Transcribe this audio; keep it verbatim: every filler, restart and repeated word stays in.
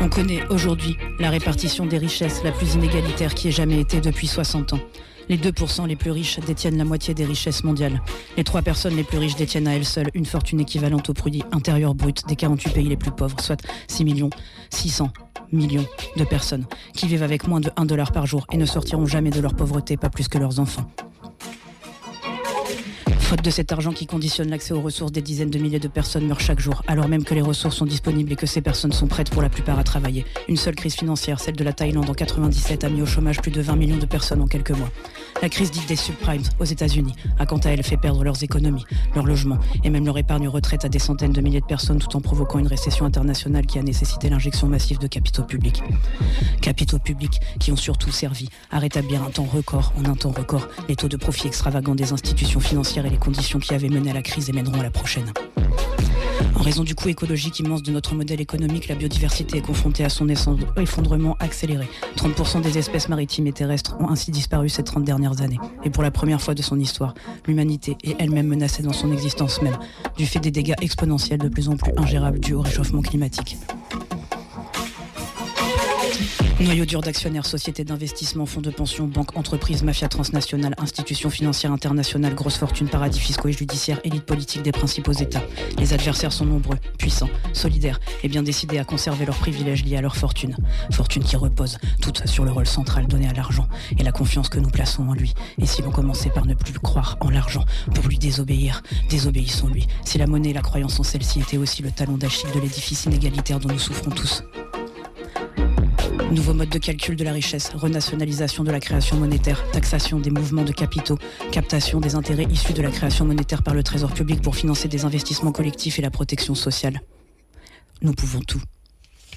On connaît aujourd'hui la répartition des richesses la plus inégalitaire qui ait jamais été depuis soixante ans. Les deux pour cent les plus riches détiennent la moitié des richesses mondiales. Les trois personnes les plus riches détiennent à elles seules une fortune équivalente au produit intérieur brut des quarante-huit pays les plus pauvres, soit six millions six cents millions de personnes qui vivent avec moins de un dollar par jour et ne sortiront jamais de leur pauvreté, pas plus que leurs enfants. Faute de cet argent qui conditionne l'accès aux ressources, des dizaines de milliers de personnes meurent chaque jour, alors même que les ressources sont disponibles et que ces personnes sont prêtes pour la plupart à travailler. Une seule crise financière, celle de la Thaïlande en quatre-vingt-dix-sept, a mis au chômage plus de vingt millions de personnes en quelques mois. La crise dite des subprimes aux États-Unis a quant à elle fait perdre leurs économies, leurs logements et même leur épargne retraite à des centaines de milliers de personnes, tout en provoquant une récession internationale qui a nécessité l'injection massive de capitaux publics. Capitaux publics qui ont surtout servi à rétablir un temps record, en un temps record, les taux de profit extravagants des institutions financières et les conditions qui avaient mené à la crise et mèneront à la prochaine. En raison du coût écologique immense de notre modèle économique, la biodiversité est confrontée à son effondrement accéléré. trente pour cent des espèces maritimes et terrestres ont ainsi disparu ces trente dernières années. Et pour la première fois de son histoire, l'humanité est elle-même menacée dans son existence même, du fait des dégâts exponentiels de plus en plus ingérables dus au réchauffement climatique. Noyau dur d'actionnaires, sociétés d'investissement, fonds de pension, banques, entreprises, mafias transnationales, institutions financières internationales, grosses fortunes, paradis fiscaux et judiciaires, élites politiques des principaux États. Les adversaires sont nombreux, puissants, solidaires et bien décidés à conserver leurs privilèges liés à leur fortune. Fortune qui repose toute sur le rôle central donné à l'argent et la confiance que nous plaçons en lui. Et si l'on commençait par ne plus croire en l'argent pour lui désobéir, désobéissons-lui. Si la monnaie et la croyance en celle-ci étaient aussi le talon d'Achille de l'édifice inégalitaire dont nous souffrons tous. Nouveau mode de calcul de la richesse, renationalisation de la création monétaire, taxation des mouvements de capitaux, captation des intérêts issus de la création monétaire par le trésor public pour financer des investissements collectifs et la protection sociale. Nous pouvons tout.